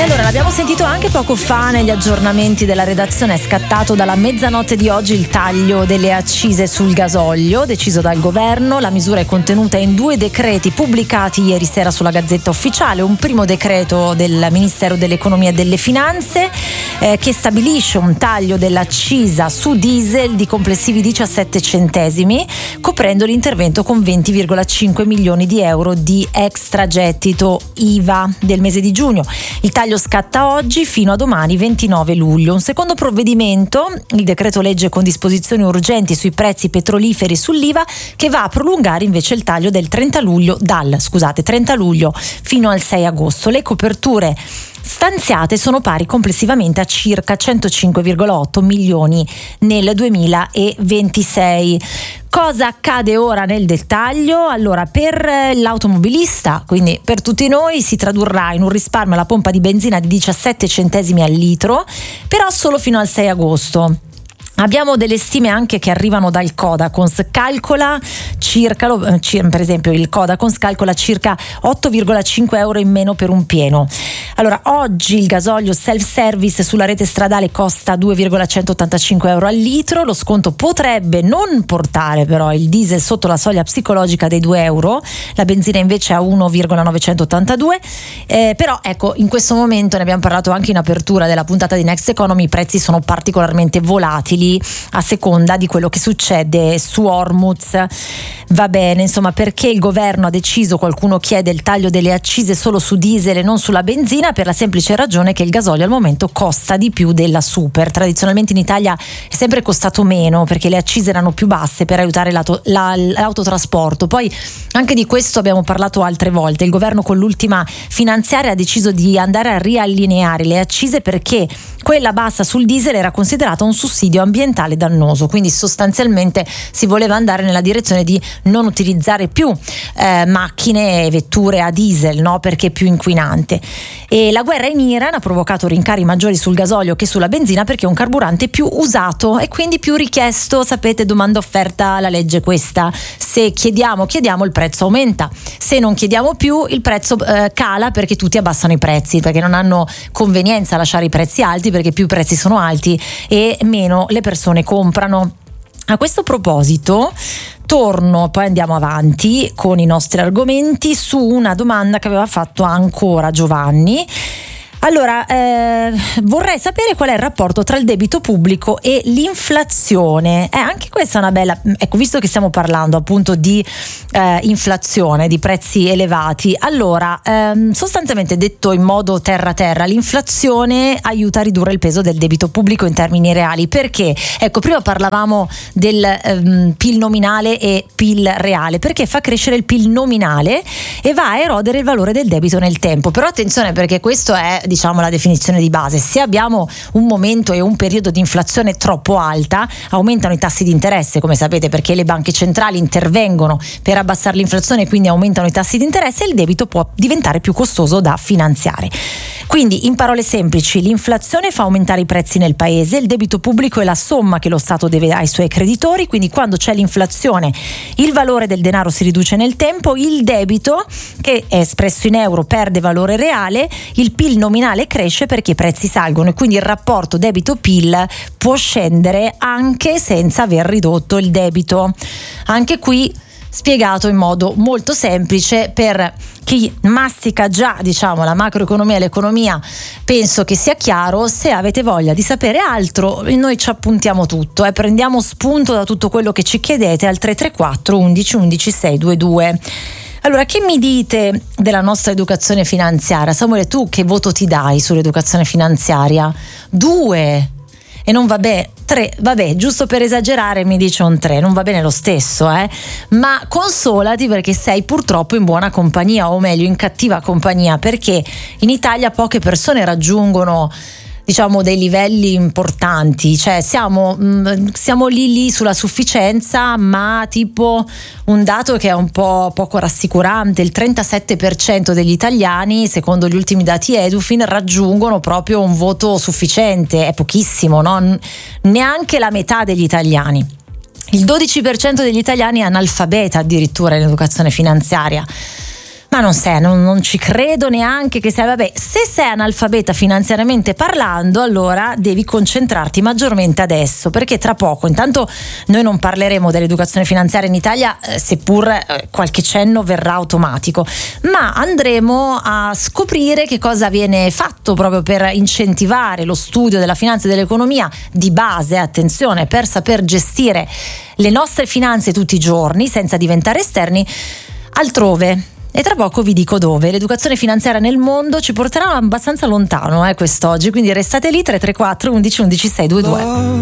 allora l'abbiamo sentito anche poco fa negli aggiornamenti della redazione. È scattato dalla mezzanotte di oggi il taglio delle accise sul gasolio deciso dal governo. La misura è contenuta in 2 decreti pubblicati ieri sera sulla Gazzetta Ufficiale. Un primo decreto del Ministero dell'Economia e delle Finanze che stabilisce un taglio dell'accisa su diesel di complessivi 17 centesimi, coprendo l'intervento con 20,5 milioni di euro di extragettito IVA del mese di giugno. Il taglio scatta oggi fino a domani 29 luglio. Un secondo provvedimento, il decreto legge con disposizioni urgenti sui prezzi petroliferi sull'IVA, che va a prolungare invece il taglio del 30 luglio fino al 6 agosto. Le coperture stanziate sono pari complessivamente a circa 105,8 milioni nel 2026. Cosa accade ora nel dettaglio? Allora, per l'automobilista, quindi per tutti noi, si tradurrà in un risparmio alla pompa di benzina di 17 centesimi al litro, però solo fino al 6 agosto. Abbiamo delle stime anche che arrivano dal Codacons, calcola circa, per esempio il Codacons calcola circa 8,5 euro in meno per un pieno. Allora, oggi il gasolio self-service sulla rete stradale costa 2,185 euro al litro, lo sconto potrebbe non portare però il diesel sotto la soglia psicologica dei 2 euro, la benzina invece a 1,982, però ecco, in questo momento, ne abbiamo parlato anche in apertura della puntata di Next Economy, i prezzi sono particolarmente volatili a seconda di quello che succede su Hormuz. Va bene, insomma, perché il governo ha deciso, qualcuno chiede, il taglio delle accise solo su diesel e non sulla benzina, per la semplice ragione che il gasolio al momento costa di più della super. Tradizionalmente in Italia è sempre costato meno perché le accise erano più basse per aiutare l'autotrasporto. Poi anche di questo abbiamo parlato altre volte. Il governo con l'ultima finanziaria ha deciso di andare a riallineare le accise perché quella bassa sul diesel era considerata un sussidio ambientale dannoso, quindi sostanzialmente si voleva andare nella direzione di non utilizzare più macchine e vetture a diesel, no? Perché è più inquinante. E la guerra in Iran ha provocato rincari maggiori sul gasolio che sulla benzina perché è un carburante più usato e quindi più richiesto. Sapete, domanda offerta, la legge è questa: se chiediamo, il prezzo aumenta, se non chiediamo più il prezzo cala, perché tutti abbassano i prezzi, perché non hanno convenienza a lasciare i prezzi alti, perché più i prezzi sono alti e meno le persone comprano. A questo proposito torno, poi andiamo avanti con i nostri argomenti, su una domanda che aveva fatto ancora Giovanni. Allora, vorrei sapere qual è il rapporto tra il debito pubblico e l'inflazione. Anche questa è una bella, ecco, visto che stiamo parlando appunto di inflazione, di prezzi elevati, allora sostanzialmente, detto in modo terra, l'inflazione aiuta a ridurre il peso del debito pubblico in termini reali. Perché? Ecco, prima parlavamo del PIL nominale e PIL reale, perché fa crescere il PIL nominale e va a erodere il valore del debito nel tempo. Però attenzione, perché questo è, diciamo, la definizione di base. Se abbiamo un momento e un periodo di inflazione troppo alta, aumentano i tassi di interesse, come sapete, perché le banche centrali intervengono per abbassare l'inflazione, quindi aumentano i tassi di interesse e il debito può diventare più costoso da finanziare. Quindi, in parole semplici, l'inflazione fa aumentare i prezzi nel paese, il debito pubblico è la somma che lo Stato deve ai suoi creditori, quindi quando c'è l'inflazione il valore del denaro si riduce nel tempo, il debito, che è espresso in euro, perde valore reale, il PIL nominale cresce perché i prezzi salgono e quindi il rapporto debito-PIL può scendere anche senza aver ridotto il debito. Anche qui spiegato in modo molto semplice per chi mastica già, diciamo, la macroeconomia e l'economia. Penso che sia chiaro. Se avete voglia di sapere altro, noi ci appuntiamo tutto, prendiamo spunto da tutto quello che ci chiedete al 334 11 11 622. Allora, che mi dite della nostra educazione finanziaria? Samuele, tu che voto ti dai sull'educazione finanziaria? 2? E non vabbè, 3, vabbè, giusto per esagerare mi dice un 3, non va bene lo stesso, ma consolati perché sei purtroppo in buona compagnia, o meglio in cattiva compagnia, perché in Italia poche persone raggiungono, diciamo, dei livelli importanti, cioè siamo lì sulla sufficienza, ma tipo un dato che è un po' poco rassicurante: il 37% degli italiani, secondo gli ultimi dati Edufin, raggiungono proprio un voto sufficiente. È pochissimo, no? Neanche la metà degli italiani. Il 12% degli italiani è analfabeta addirittura in educazione finanziaria. Ma non ci credo neanche che sei, vabbè, se sei analfabeta finanziariamente parlando, allora devi concentrarti maggiormente adesso, perché tra poco, intanto noi non parleremo dell'educazione finanziaria in Italia, seppur qualche cenno verrà automatico, ma andremo a scoprire che cosa viene fatto proprio per incentivare lo studio della finanza e dell'economia di base, attenzione, per saper gestire le nostre finanze tutti i giorni senza diventare esterni altrove. E tra poco vi dico dove. L'educazione finanziaria nel mondo ci porterà abbastanza lontano quest'oggi, quindi restate lì. 334 11 11 622.